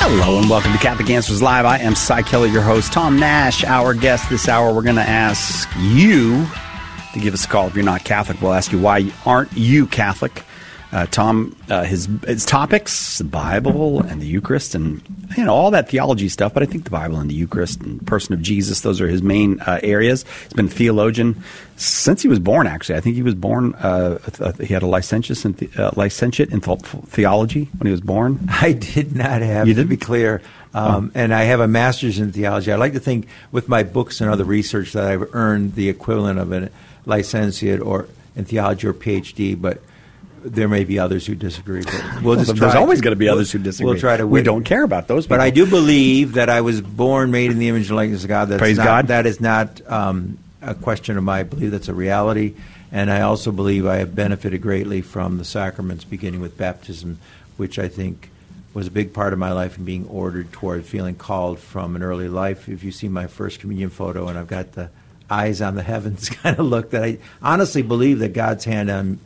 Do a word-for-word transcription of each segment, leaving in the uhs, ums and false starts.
Hello and welcome to Catholic Answers Live. I am Cy Kelly, your host. Tom Nash, our guest this hour. We're going to ask you to give us a call if you're not Catholic. We'll ask you why aren't you Catholic. Uh, Tom, uh, his his topics, the Bible and the Eucharist and you know all that theology stuff, but I think the Bible and the Eucharist and the person of Jesus, those are his main uh, areas. He's been a theologian since he was born, actually. I think he was born, uh, he had a licentiate in, the, uh, licentiate in th- theology when he was born. I did not have, you to didn't? be clear, um, oh. and I have a master's in theology. I like to think with my books and other research that I've earned the equivalent of a licentiate or in theology or PhD, but there may be others who disagree. But we'll just well, try there's always to, going to be we'll, others who disagree. We'll try to. We don't care about those people. But I do believe that I was born, made in the image and likeness of God. That's Praise not, God. That is not um, a question of mine. I believe that's a reality. And I also believe I have benefited greatly from the sacraments, beginning with baptism, which I think was a big part of my life and being ordered toward feeling called from an early life. If you see my first communion photo, and I've got the eyes on the heavens kind of look, that I honestly believe that God's hand on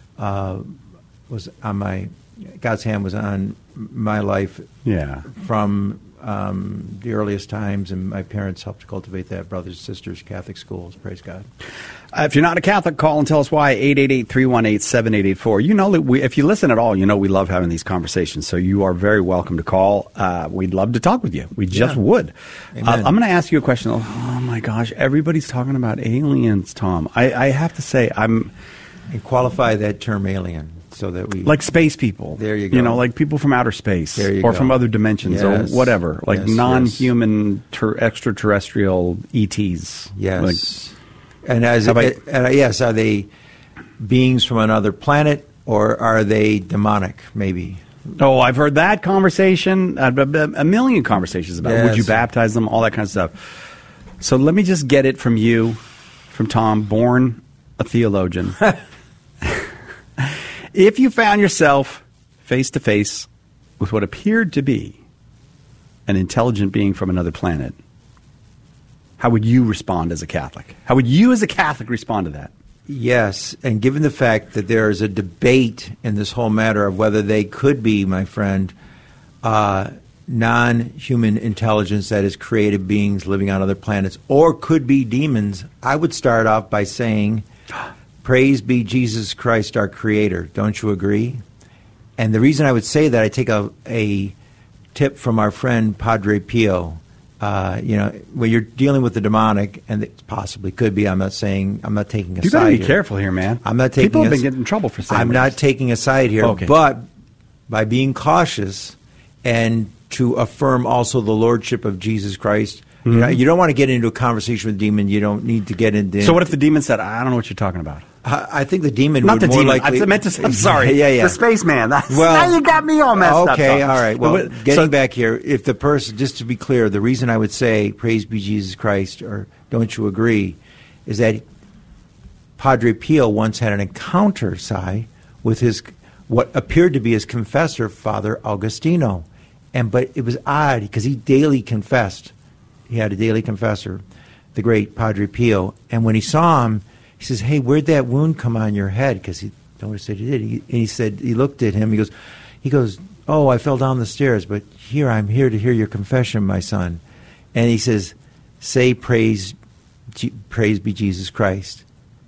uh, was on my God's hand was on my life. Yeah. From um, the earliest times, and my parents helped cultivate that. Brothers and sisters, Catholic schools. Praise God. Uh, if you're not a Catholic, call and tell us why. eight eight eight, three one eight, seven eight eight four. You know that we, if you listen at all, you know we love having these conversations. So you are very welcome to call. Uh, we'd love to talk with you. We just Yeah. would. Uh, Amen. I'm going to ask you a question. Oh my gosh, everybody's talking about aliens, Tom. I, I have to say, I'm And qualify that term alien so that we like space people. There you go. You know, like people from outer space There you or go. from other dimensions Yes. or whatever, like Yes, yes. non-human ter- extraterrestrial E Ts. Yes. Like, and as How about- uh, uh, yes, are they beings from another planet or are they demonic? Maybe. Oh, I've heard that conversation, uh, a million conversations about it. Would you Yes. baptize them, all that kind of stuff. So let me just get it from you, from Tom, born a theologian. If you found yourself face-to-face with what appeared to be an intelligent being from another planet, how would you respond as a Catholic? How would you as a Catholic respond to that? Yes, and given the fact that there is a debate in this whole matter of whether they could be, my friend, uh, non-human intelligence, that is created beings living on other planets, or could be demons, I would start off by saying, praise be Jesus Christ, our Creator. Don't you agree? And the reason I would say that, I take a, a tip from our friend Padre Pio. Uh, you know, when you're dealing with the demonic, and it possibly could be, I'm not saying, I'm not taking a You side better be here. careful here, man. I'm not taking People have a- been getting in trouble for saying I'm this. not taking a side here, Okay. but by being cautious and to affirm also the lordship of Jesus Christ. Mm-hmm. You know, you don't want to get into a conversation with a demon. You don't need to get into. So what if the demon said, I don't know what you're talking about? I, I think the demon Not would the more demon. likely. I meant to. I'm sorry. Yeah, yeah. The spaceman. That's, Well, now you got me all messed up. Okay, Tom. all right. Well, But- getting so- back here, if the person, just to be clear, the reason I would say "Praise be Jesus Christ" or "Don't you agree," is that Padre Pio once had an encounter, Si, with his what appeared to be his confessor, Father Augustino, and but it was odd because he daily confessed. He had a daily confessor, the great Padre Pio, and when he saw him, he says, "Hey, where'd that wound come on your head?" Because he noticed that he did. He, and he said, he looked at him. He goes, he goes, "Oh, I fell down the stairs, but here I'm here to hear your confession, my son." And he says, "Say praise, G- praise be Jesus Christ,"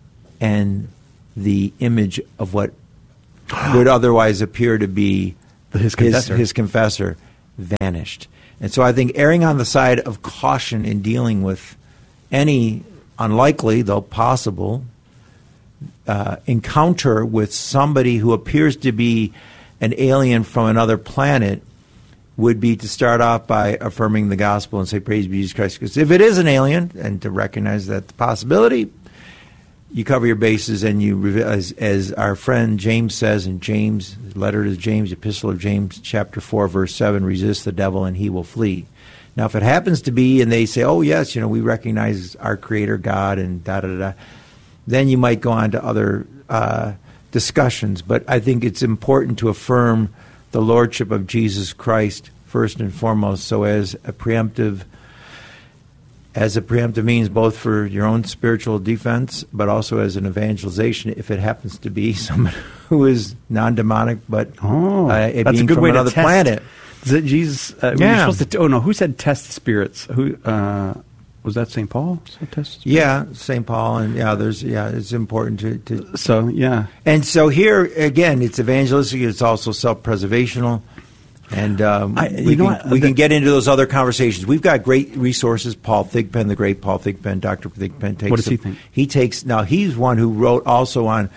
and the image of what would otherwise appear to be His confessor. his confessor vanished. And so I think erring on the side of caution in dealing with any unlikely, though possible, uh, encounter with somebody who appears to be an alien from another planet would be to start off by affirming the gospel and say, praise be Jesus Christ. Because if it is an alien, and to recognize that the possibility, you cover your bases and you, reveal, as, as our friend James says in James, letter to James, epistle of James, chapter four, verse seven, resist the devil and he will flee. Now, if it happens to be, and they say, oh, yes, you know, we recognize our Creator God and da-da-da-da, then you might go on to other uh, discussions. But I think it's important to affirm the Lordship of Jesus Christ first and foremost, so as a preemptive as a preemptive means both for your own spiritual defense, but also as an evangelization if it happens to be someone who is non-demonic, but Oh, uh, a that's being a good from way another to test. planet. Is it Jesus? Uh, Yeah. You're supposed to, oh, no. Who said test the spirits? Who uh, was that Saint Paul? So test the Yeah, Saint Paul, and yeah, there's yeah, it's important to, to. spirits? So, yeah. And so here again, it's evangelistic. It's also self-preservational, and um, I- you we know can what? we The- can get into those other conversations. We've got great resources. Paul Thigpen, the great Paul Thigpen, Doctor Thigpen takes. What does he them- think? He takes now. He's one who wrote also on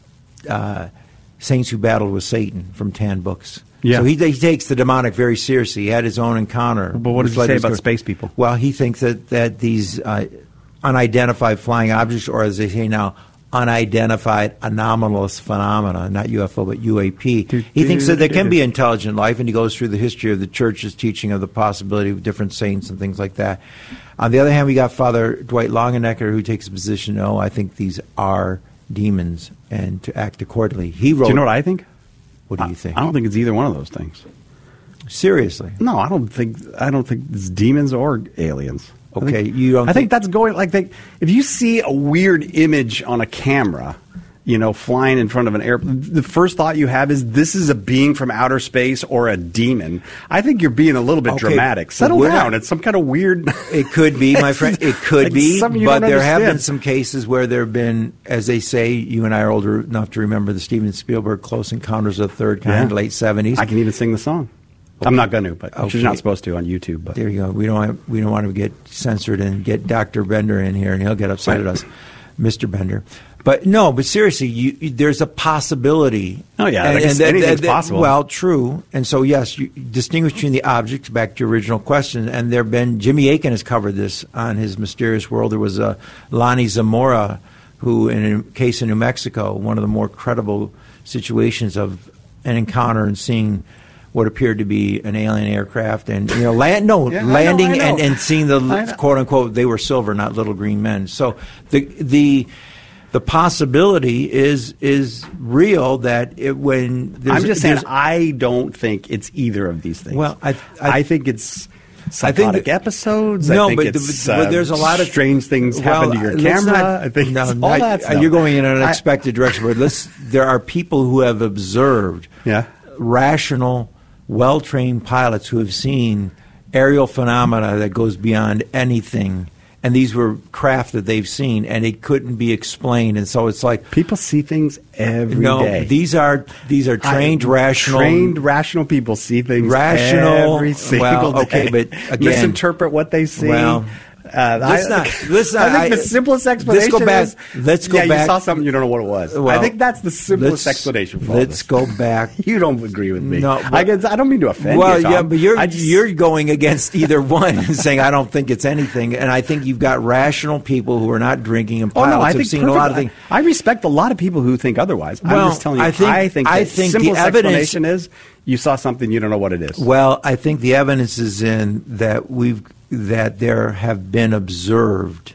uh, saints who battled with Satan from Tan Books. Yeah. So he, he takes the demonic very seriously. He had his own encounter. But what does which he led say his about go- space people? Well, he thinks that, that these uh, unidentified flying objects, or as they say now, unidentified anomalous phenomena, not U F O, but U A P. Do, He thinks do, that there do, can do. be intelligent life, and he goes through the history of the church's teaching of the possibility of different saints and things like that. On the other hand, we got Father Dwight Longenecker, who takes a position, no, I think these are demons, and to act accordingly. He wrote... Do you know what I think? What do you think? I don't think it's either one of those things. Seriously. No, I don't think. I don't think it's demons or aliens. I Okay, think- you don't I think think- that's going like they, if you see a weird image on a camera, you know, flying in front of an airplane, the first thought you have is this is a being from outer space or a demon. I think you're being a little bit Okay, dramatic. but Settle we're down. not- It's some kind of weird. It could be, my friend. It could Like be, something you but don't there have been understand. some cases where there have been, as they say, you and I are older enough to remember the Steven Spielberg Close Encounters of the Third Kind, Yeah. late seventies. I can even sing the song. I'm not going to, but Okay. you're not supposed to on YouTube. But There you go. We don't want, we don't want to get censored and get Doctor Bender in here, and he'll get upset at us, Mister Bender. But no, but seriously, you, you, there's a possibility. Oh, yeah, And- I guess and that- anything's that- possible. Well, true. And so, yes, you distinguish between the objects, back to your original question, and there have been, Jimmy Akin has covered this on his Mysterious World. There was a Lonnie Zamora, who, in a case in New Mexico, one of the more credible situations of an encounter and seeing what appeared to be an alien aircraft, and you know, land no Yeah, I know, landing I know. and, and seeing the I know. quote unquote they were silver, not little green men. So the the the possibility is is real that it, when there's, I'm just saying, there's- I don't think it's either of these things. Well, I- I, I- think it's I think psychotic that- episodes. No, I think but, it's, but uh, there's a lot of strange things well, happen to your let's camera. not- I think no, it's all not- that stuff. You're going in an I- unexpected direction. But let's, there are people who have observed Yeah. rational, well-trained pilots who have seen aerial phenomena that goes beyond anything. And these were craft that they've seen, and it couldn't be explained. And so it's like, People see things every day. no, these are these are trained, I- rational, trained, rational people see things Rational- every single well, day. okay, but again- misinterpret what they see. Well, uh, let's I, not- let's I not- think the I- simplest let's explanation go back- is let's go yeah, back- you saw something you don't know what it was. I Well, think that's the simplest let's- explanation for all Let's this. go back. You don't agree with me. No, I, but- guess, I don't mean to offend Well, you, Tom. yeah, but you're I just- you're going against either one and saying I don't think it's anything, and I think you've got rational people who are not drinking, and Oh pilots no! I have think seen a lot of perfect- things. I, I respect a lot of people who think otherwise. Well, I'm just telling you. I think- I think, I the think the simplest evidence- explanation is you saw something you don't know what it is. Well, I think the evidence is in that we've that there have been observed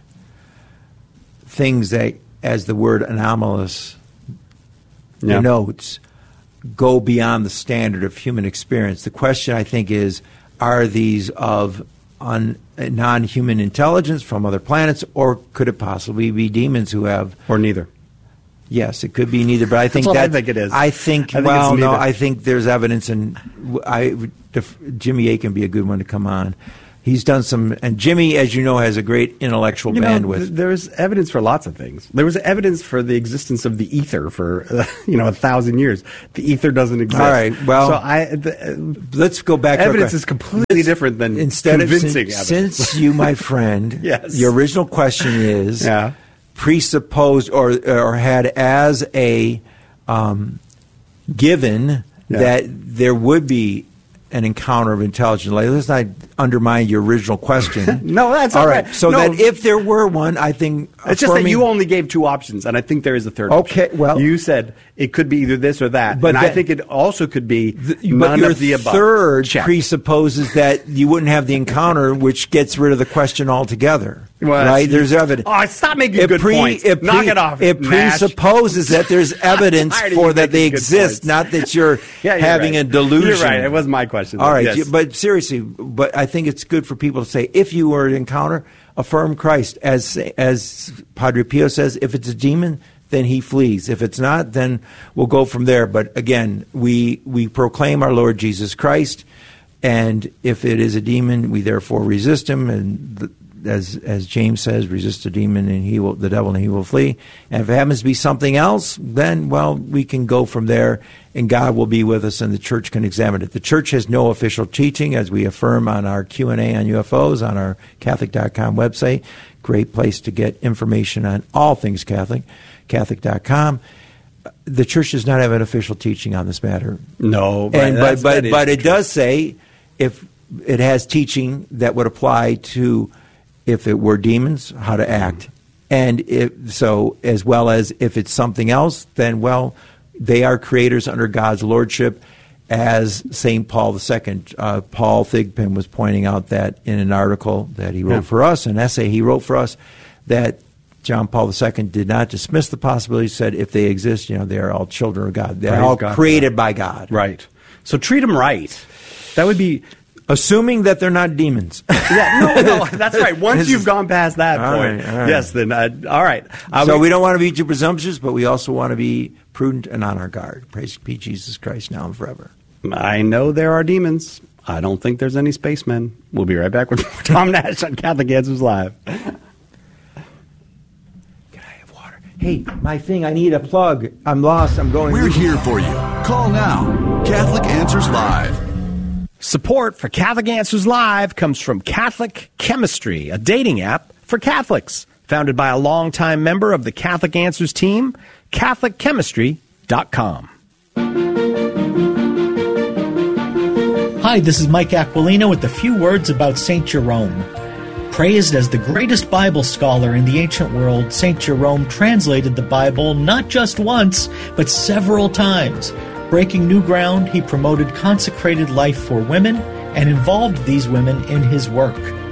things that, as the word anomalous Yeah. denotes, go beyond the standard of human experience. The question, I think, is: are these of un, non-human intelligence from other planets, or could it possibly be demons who have? Or neither. Yes, it could be neither. But I think what I that think it is. I think. I think well, it's no, neither. I think there's evidence, and I Jimmy A can be a good one to come on. He's done some, and Jimmy, as you know, has a great intellectual You know, bandwidth. th- there's evidence for lots of things. There was evidence for the existence of the ether for uh, you know a thousand years. The ether doesn't exist. All right, well, so I the, Let's go back. evidence to is completely different than instead convincing of evidence. since, since you, my friend, Yes. your original question is Yeah. presupposed or or had as a um, given Yeah. that there would be an encounter of intelligent life. Let's not undermine your original question. No, that's all all right. right. So No. that if there were one, I think It's just that affirming- you only gave two options, and I think there is a third Okay, option. well- You said it could be either this or that, But and I then- think it also could be Th- none but your of the above. third Check. presupposes that you wouldn't have the encounter, which gets rid of the question altogether. Well, right? that's- There's evidence. Oh, stop making good points. It Knock it off, It Nash. presupposes that there's evidence Tired of for you that they making good exist, points. not that you're Yeah, you're having right. a delusion. You're right. It was my question. All right, Yes. you- but seriously, but I think it's good for people to say, if you were to encounter, affirm Christ, as as Padre Pio says. If it's a demon, then he flees. If it's not, then we'll go from there. But again, we we proclaim our Lord Jesus Christ. And if it is a demon, we therefore resist him. And the, as as James says, resist the demon and he will, the devil and he will flee. And if it happens to be something else, then, well, we can go from there and God will be with us and the church can examine it. The church has no official teaching, as we affirm on our Q and A on U F Os on our Catholic dot com website. Great place to get information on all things Catholic, Catholic dot com. The church does not have an official teaching on this matter. No, but and, but but, but it true. does say if it has teaching that would apply to if it were demons, how to act. And if, so as well as if it's something else, then, well, they are creators under God's lordship, as Saint Paul the Second. Uh, Paul Thigpen was pointing out that in an article that he wrote yeah. for us, an essay he wrote for us, that John Paul the Second did not dismiss the possibility. He said if they exist, you know, they are all children of God. They're Praise all God created by God. Right. So treat them right. That would be... Assuming that they're not demons. Yeah, no, no, that's right. Once you've gone past that all point, right, all right. yes, then, uh, all right. Uh, so we, we don't want to be too presumptuous, but we also want to be prudent and on our guard. Praise be Jesus Christ now and forever. I know there are demons. I don't think there's any spacemen. We'll be right back with Tom Nash on Catholic Answers Live. Can I have water? Hey, my thing, I need a plug. I'm lost. I'm going. We're here for you. Call now. Catholic Answers Live. Support for Catholic Answers Live comes from Catholic Chemistry, a dating app for Catholics. Founded by a longtime member of the Catholic Answers team, Catholic Chemistry dot com. Hi, this is Mike Aquilino with a few words about Saint Jerome. Praised as the greatest Bible scholar in the ancient world, Saint Jerome translated the Bible not just once, but several times. Breaking new ground, he promoted consecrated life for women and involved these women in his work.